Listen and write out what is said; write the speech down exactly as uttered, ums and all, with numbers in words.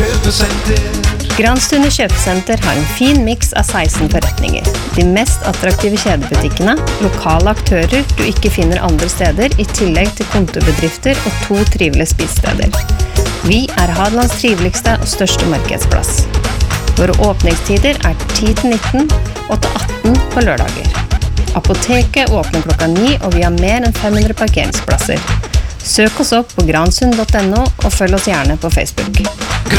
kjøpesenter. Granstunde kjøpesenter har en fin mix av seksten forretninger. De mest attraktive kjedebutikkene, lokale aktører du ikke finner andre steder, I tillegg til kontorbedrifter og to trivelige spisesteder. Vi er Hadelands triveligste og største markedsplass. Våre åpningstider er ti til nitten og til atten på lørdager. Apoteket åpner klokka ni, og vi har mer enn fem hundre parkeringsplasser. Søk oss opp på gransund punktum no og følg oss gjerne på Facebook.